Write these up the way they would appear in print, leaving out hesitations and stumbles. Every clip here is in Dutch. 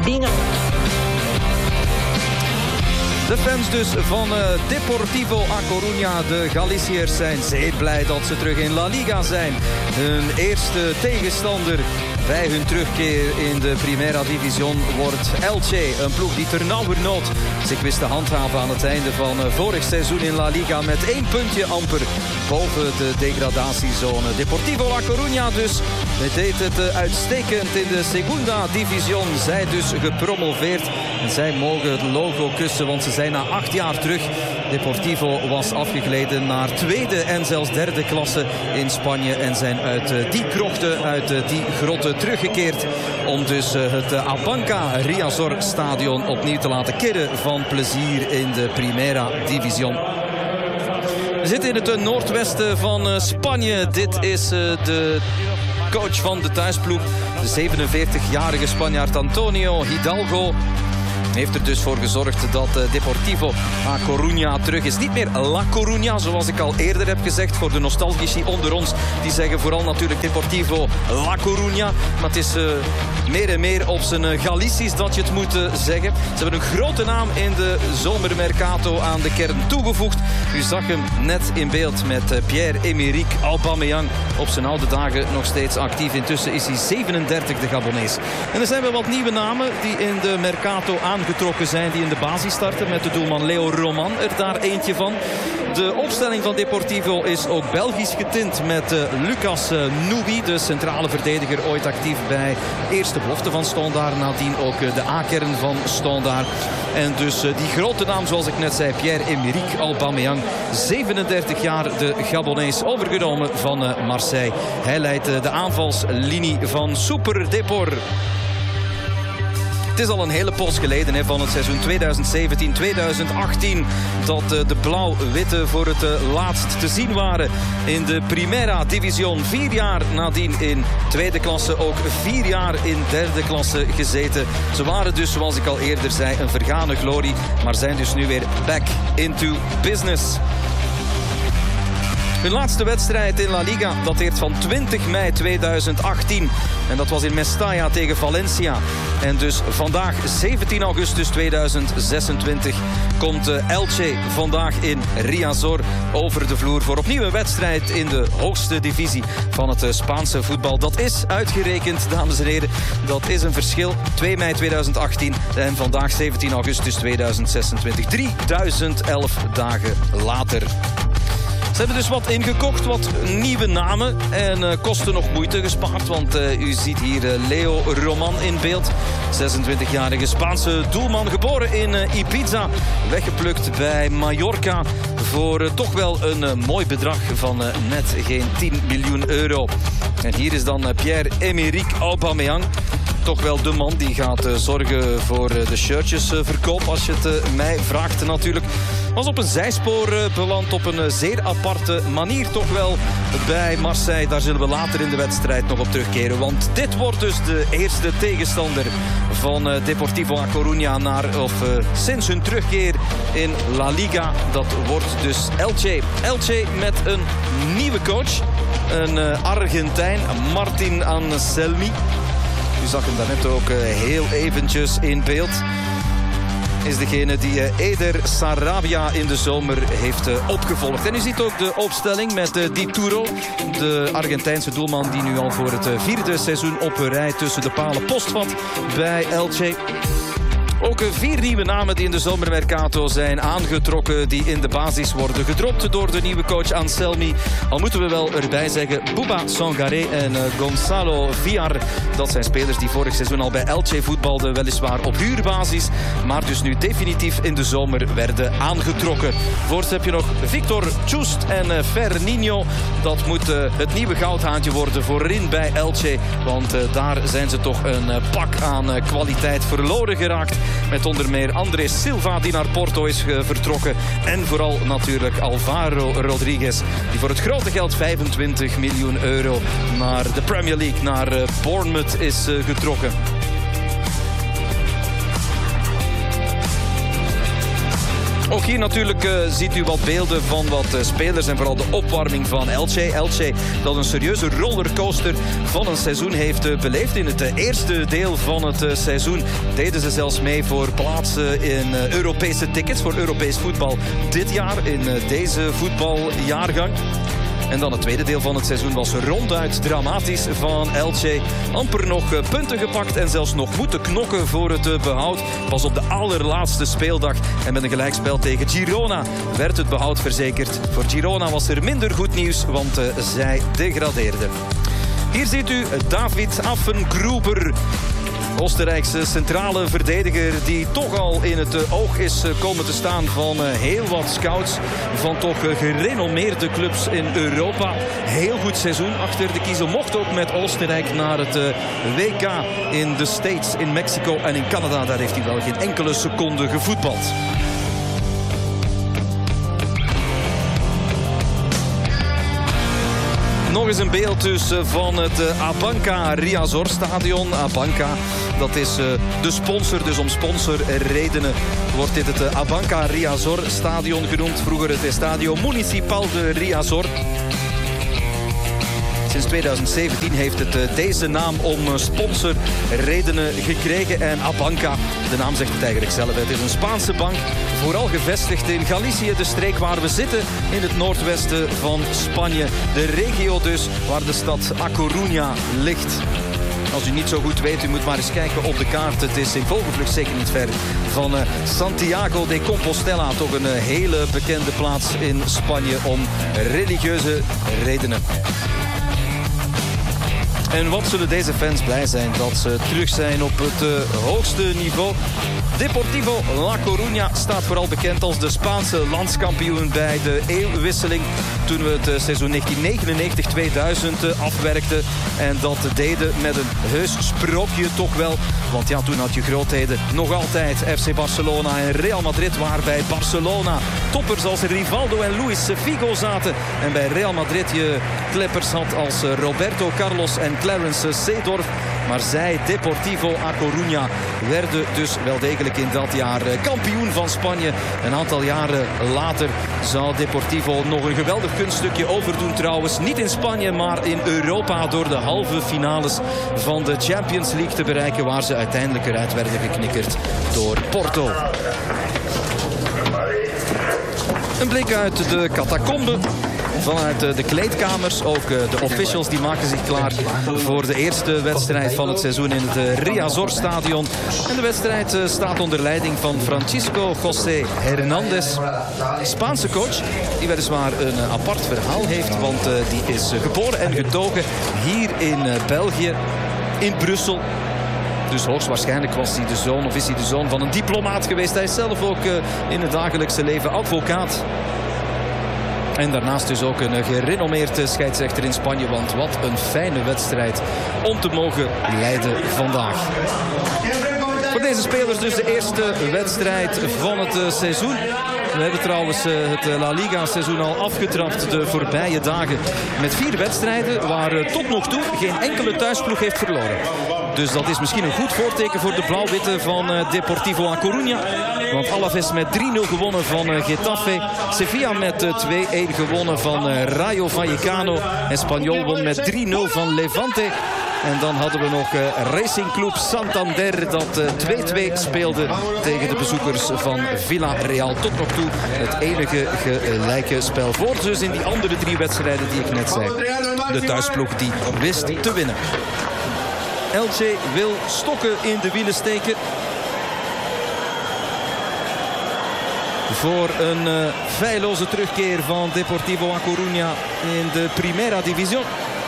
binnen. De fans dus van Deportivo A Coruña, de Galiciërs, zijn zeer blij dat ze terug in La Liga zijn. Hun eerste tegenstander bij hun terugkeer in de Primera Division wordt Elche. Een ploeg die ternauwernood zich wist te handhaven aan het einde van vorig seizoen in La Liga. Met 1 puntje amper boven de degradatiezone. Deportivo La Coruña dus deed het uitstekend in de Segunda Division. Zij dus gepromoveerd. En zij mogen het logo kussen, want ze zijn na 8 jaar terug. Deportivo was afgegleden naar tweede en zelfs derde klasse in Spanje. En zijn uit die krochten, uit die grotten teruggekeerd. Om dus het Abanca Riazor stadion opnieuw te laten kirren van plezier in de Primera Division. We zitten in het noordwesten van Spanje. Dit is de coach van de thuisploeg. De 47-jarige Spanjaard Antonio Hidalgo heeft er dus voor gezorgd dat Deportivo A Coruña terug is. Niet meer La Coruña, zoals ik al eerder heb gezegd. Voor de nostalgici onder ons, die zeggen vooral natuurlijk Deportivo La Coruña. Maar het is meer en meer op zijn Galicisch dat je het moet zeggen. Ze hebben een grote naam in de zomermercato aan de kern toegevoegd. U zag hem net in beeld met Pierre-Emerick Aubameyang. Op zijn oude dagen nog steeds actief. Intussen is hij 37, de Gabonees. En er zijn wel wat nieuwe namen die in de mercato aangetrokken zijn, die in de basis starten. Met de doelman Leo Roman er daar eentje van. De opstelling van Deportivo is ook Belgisch getint met Lucas Noubi, de centrale verdediger, ooit actief bij eerste belofte van Standaard. Nadien ook de A-kern van Standaard. En dus die grote naam, zoals ik net zei, Pierre-Emerick Aubameyang. 37 jaar, de Gabonees, overgenomen van Marseille. Hij leidt de aanvalslinie van Super Depor. Het is al een hele poos geleden van het seizoen 2017-2018 dat de blauw-witte voor het laatst te zien waren in de Primera Division. 4 jaar nadien in tweede klasse, ook 4 jaar in derde klasse gezeten. Ze waren dus, zoals ik al eerder zei, een vergane glorie, maar zijn dus nu weer back into business. Hun laatste wedstrijd in La Liga dateert van 20 mei 2018. En dat was in Mestalla tegen Valencia. En dus vandaag, 17 augustus 2026, komt Elche vandaag in Riazor over de vloer voor opnieuw een wedstrijd in de hoogste divisie van het Spaanse voetbal. Dat is uitgerekend, dames en heren. Dat is een verschil. 2 mei 2018 en vandaag 17 augustus 2026. 3011 dagen later. Ze hebben dus wat ingekocht, wat nieuwe namen en kosten nog moeite gespaard. Want u ziet hier Leo Roman in beeld. 26-jarige Spaanse doelman, geboren in Ibiza. Weggeplukt bij Mallorca voor toch wel een mooi bedrag van net geen 10 miljoen euro. En hier is dan Pierre-Emerick Aubameyang. Toch wel de man die gaat zorgen voor de shirtjesverkoop, als je het mij vraagt natuurlijk. Was op een zijspoor beland op een zeer aparte manier toch wel bij Marseille. Daar zullen we later in de wedstrijd nog op terugkeren. Want dit wordt dus de eerste tegenstander van Deportivo A Coruña sinds hun terugkeer in La Liga. Dat wordt dus Elche. Elche met een nieuwe coach. Een Argentijn, Martin Anselmi. U zag hem daarnet ook heel eventjes in beeld. Is degene die Eder Sarabia in de zomer heeft opgevolgd. En u ziet ook de opstelling met Di Turo, de Argentijnse doelman die nu al voor het 4e seizoen op een rij tussen de palen postvat bij Elche. Ook 4 nieuwe namen die in de zomermercato zijn aangetrokken, die in de basis worden gedropt door de nieuwe coach Anselmi. Al moeten we wel erbij zeggen, Bouba Sangaré en Gonzalo Villar. Dat zijn spelers die vorig seizoen al bij Elche voetbalden, weliswaar op huurbasis, maar dus nu definitief in de zomer werden aangetrokken. Voorts heb je nog Victor Chust en Ferninho. Dat moet het nieuwe goudhaantje worden voorin bij Elche, want daar zijn ze toch een pak aan kwaliteit verloren geraakt. Met onder meer André Silva, die naar Porto is vertrokken. En vooral natuurlijk Alvaro Rodriguez, die voor het grote geld 25 miljoen euro naar de Premier League, naar Bournemouth is getrokken. Ook hier natuurlijk ziet u wat beelden van wat spelers en vooral de opwarming van Elche. Elche dat een serieuze rollercoaster van een seizoen heeft beleefd. In het eerste deel van het seizoen deden ze zelfs mee voor plaatsen in Europese tickets voor Europees voetbal dit jaar in deze voetbaljaargang. En dan het tweede deel van het seizoen was ronduit dramatisch van Elche. Amper nog punten gepakt en zelfs nog moeten knokken voor het behoud. Pas op de allerlaatste speeldag en met een gelijkspel tegen Girona werd het behoud verzekerd. Voor Girona was er minder goed nieuws, want zij degradeerden. Hier ziet u David Affengruber. Oostenrijkse centrale verdediger die toch al in het oog is komen te staan van heel wat scouts van toch gerenommeerde clubs in Europa. Heel goed seizoen achter de kiezen. Mocht ook met Oostenrijk naar het WK in de States, in Mexico en in Canada. Daar heeft hij wel geen enkele seconde gevoetbald. Nog eens een beeld dus van het Abanca Riazor stadion. Abanca, dat is de sponsor, dus om sponsorredenen wordt dit het Abanca Riazor stadion genoemd. Vroeger het Estadio Municipal de Riazor. Sinds 2017 heeft het deze naam om sponsorredenen gekregen. En Abanca, de naam zegt het eigenlijk zelf. Het is een Spaanse bank, vooral gevestigd in Galicië, de streek waar we zitten in het noordwesten van Spanje. De regio dus waar de stad A Coruña ligt. Als u niet zo goed weet, u moet maar eens kijken op de kaart. Het is in vogelvlucht zeker niet ver van Santiago de Compostela. Toch een hele bekende plaats in Spanje om religieuze redenen. En wat zullen deze fans blij zijn dat ze terug zijn op het hoogste niveau. Deportivo La Coruña staat vooral bekend als de Spaanse landskampioen bij de eeuwwisseling. Toen we het seizoen 1999-2000 afwerkten. En dat deden met een heus sprookje toch wel. Want ja, toen had je grootheden nog altijd FC Barcelona en Real Madrid. Waar bij Barcelona toppers als Rivaldo en Luis Figo zaten. En bij Real Madrid je kleppers had als Roberto Carlos en Clarence Seedorf. Maar zij, Deportivo A Coruña, werden dus wel degelijk in dat jaar kampioen van Spanje. Een aantal jaren later zou Deportivo nog een geweldig kunststukje overdoen trouwens. Niet in Spanje, maar in Europa door de halve finales van de Champions League te bereiken. Waar ze uiteindelijk eruit werden geknikkerd door Porto. Een blik uit de catacombe. Vanuit de kleedkamers, ook de officials die maken zich klaar voor de eerste wedstrijd van het seizoen in het Riazor stadion. En de wedstrijd staat onder leiding van Francisco José Hernández. Spaanse coach, die weliswaar een apart verhaal heeft, want die is geboren en getogen hier in België, in Brussel. Dus hoogstwaarschijnlijk was hij de zoon of is hij de zoon van een diplomaat geweest. Hij is zelf ook in het dagelijkse leven advocaat. En daarnaast dus ook een gerenommeerd scheidsrechter in Spanje. Want wat een fijne wedstrijd om te mogen leiden vandaag. Voor deze spelers dus de eerste wedstrijd van het seizoen. We hebben trouwens het La Liga seizoen al afgetrapt de voorbije dagen. Met 4 wedstrijden waar tot nog toe geen enkele thuisploeg heeft verloren. Dus dat is misschien een goed voorteken voor de blauw-witte van Deportivo A Coruña. Want Alaves met 3-0 gewonnen van Getafe. Sevilla met 2-1 gewonnen van Rayo Vallecano. Espanyol won met 3-0 van Levante. En dan hadden we nog Racing Club Santander dat 2-2 speelde tegen de bezoekers van Villarreal. Tot nog toe het enige gelijke spel voor. Dus in die andere 3 wedstrijden die ik net zei. De thuisploeg die wist te winnen. Elche wil stokken in de wielen steken. Voor een feilloze terugkeer van Deportivo A Coruña in de Primera División.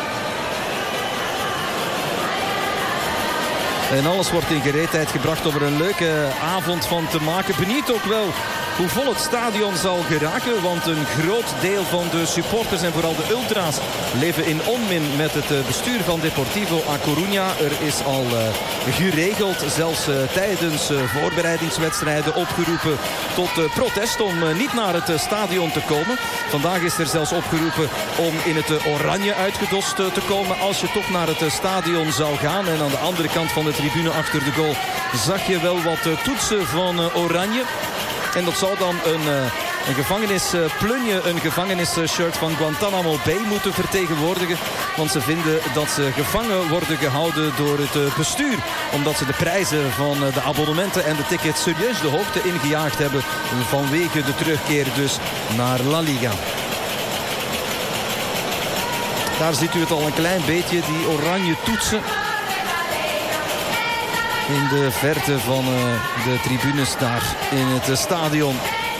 En alles wordt in gereedheid gebracht om er een leuke avond van te maken. Benieuwd ook wel hoe vol het stadion zal geraken. Want een groot deel van de supporters en vooral de ultra's leven in onmin met het bestuur van Deportivo A Coruña. Er is al geregeld, zelfs tijdens voorbereidingswedstrijden opgeroepen tot protest om niet naar het stadion te komen. Vandaag is er zelfs opgeroepen om in het oranje uitgedost te komen als je toch naar het stadion zou gaan. En aan de andere kant van de tribune achter de goal zag je wel wat toetsen van oranje. En dat zou dan een gevangenisplunje, een gevangenisshirt van Guantanamo Bay moeten vertegenwoordigen. Want ze vinden dat ze gevangen worden gehouden door het bestuur. Omdat ze de prijzen van de abonnementen en de tickets serieus de hoogte ingejaagd hebben. Vanwege de terugkeer dus naar La Liga. Daar ziet u het al een klein beetje, die oranje toetsen. In de verte van de tribunes daar in het stadion.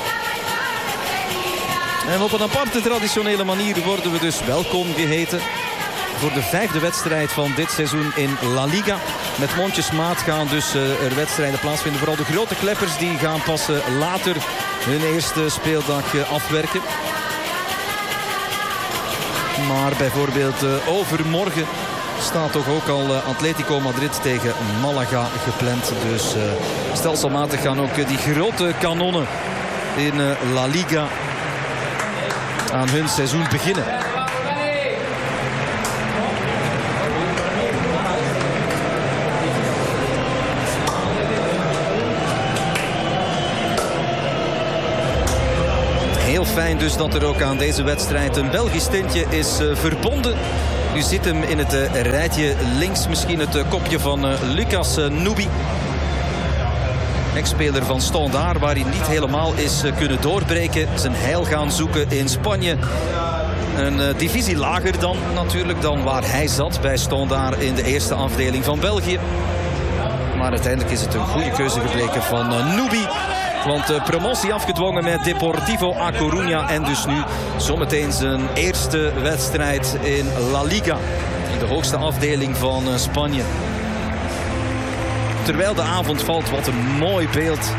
En op een aparte traditionele manier worden we dus welkom geheten. Voor de 5e wedstrijd van dit seizoen in La Liga. Met mondjesmaat gaan dus er wedstrijden plaatsvinden. Vooral de grote kleppers die gaan pas later hun eerste speeldag afwerken. Maar bijvoorbeeld overmorgen staat toch ook al Atletico Madrid tegen Malaga gepland. Dus stelselmatig gaan ook die grote kanonnen in La Liga aan hun seizoen beginnen. Heel fijn dus dat er ook aan deze wedstrijd een Belgisch tintje is verbonden. U ziet hem in het rijtje links, misschien het kopje van Lucas Nubi. Ex-speler van Standard, waar hij niet helemaal is kunnen doorbreken. Zijn heil gaan zoeken in Spanje. Een divisie lager dan natuurlijk dan waar hij zat bij Standard in de eerste afdeling van België. Maar uiteindelijk is het een goede keuze gebleken van Nubi. Want promotie afgedwongen met Deportivo A Coruña. En dus nu zometeen zijn eerste wedstrijd in La Liga. In de hoogste afdeling van Spanje. Terwijl de avond valt, wat een mooi beeld.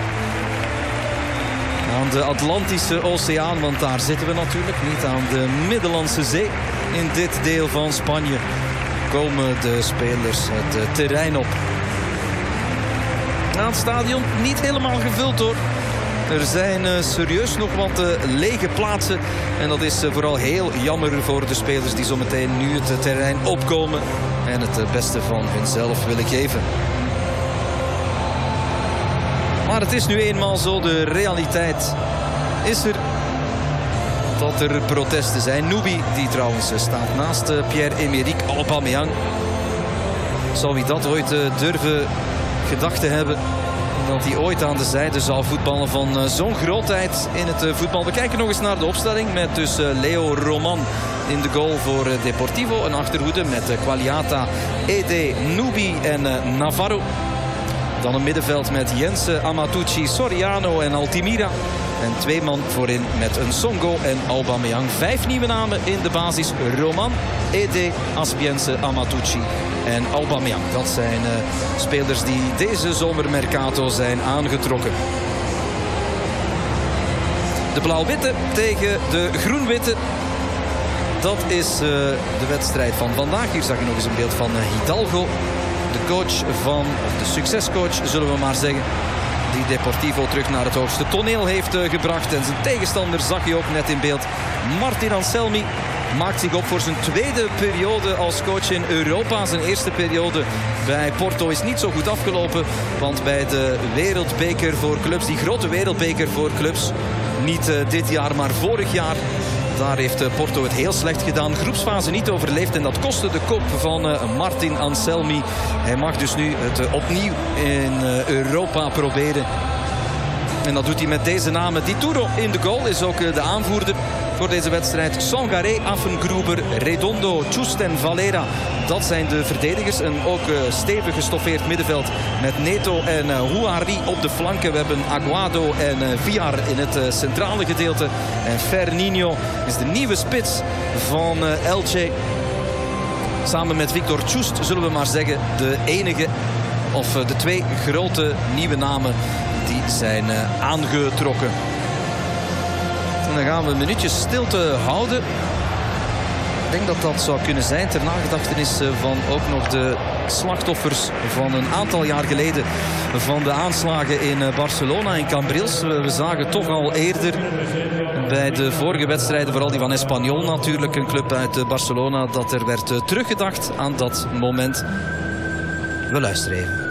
Aan de Atlantische Oceaan, want daar zitten we natuurlijk. Niet aan de Middellandse Zee. In dit deel van Spanje komen de spelers het terrein op. Het stadion niet helemaal gevuld hoor. Er zijn serieus nog wat lege plaatsen. En dat is vooral heel jammer voor de spelers die zometeen nu het terrein opkomen. En het beste van hunzelf willen geven. Maar het is nu eenmaal zo, de realiteit is er. Dat er protesten zijn. Nubi, die trouwens staat naast Pierre-Emerick Aubameyang. Zou wie dat ooit durven gedacht te hebben? Dat hij ooit aan de zijde zou voetballen van zo'n grootheid in het voetbal. We kijken nog eens naar de opstelling met dus Leo Roman in de goal voor Deportivo. Een achterhoede met Qualiata, Ede, Nubi en Navarro. Dan een middenveld met Jensen, Amatucci, Soriano en Altimira. En 2 man voorin met een Songo en Aubameyang. 5 nieuwe namen in de basis. Roman, Ede, Aspiense, Amatucci en Aubameyang. Dat zijn spelers die deze zomermercato zijn aangetrokken. De blauw-witte tegen de groen-witte. Dat is de wedstrijd van vandaag. Hier zag je nog eens een beeld van Hidalgo. De coach van, of de succescoach zullen we maar zeggen. Die Deportivo terug naar het hoogste toneel heeft gebracht. En zijn tegenstander zag je ook net in beeld. Martin Anselmi maakt zich op voor zijn tweede periode als coach in Europa. Zijn eerste periode bij Porto is niet zo goed afgelopen. Want bij de wereldbeker voor clubs, die grote wereldbeker voor clubs, niet dit jaar maar vorig jaar. Daar heeft Porto het heel slecht gedaan. Groepsfase niet overleefd en dat kostte de kop van Martin Anselmi. Hij mag dus nu het opnieuw in Europa proberen. En dat doet hij met deze namen. Dituro in de goal is ook de aanvoerder voor deze wedstrijd. Sangaré, Affengruber, Redondo, Chust en Valera. Dat zijn de verdedigers. Een ook stevig gestoffeerd middenveld met Neto en Huari op de flanken. We hebben Aguado en Villar in het centrale gedeelte. En Ferninho is de nieuwe spits van Elche. Samen met Victor Chust zullen we maar zeggen de enige of de 2 grote nieuwe namen die zijn aangetrokken. En dan gaan we een minuutje stilte houden. Ik denk dat dat zou kunnen zijn ter nagedachtenis van ook nog de slachtoffers van een aantal jaar geleden van de aanslagen in Barcelona, in Cambrils. We zagen toch al eerder bij de vorige wedstrijden, vooral die van Espanyol natuurlijk, een club uit Barcelona, dat er werd teruggedacht aan dat moment. We luisteren even.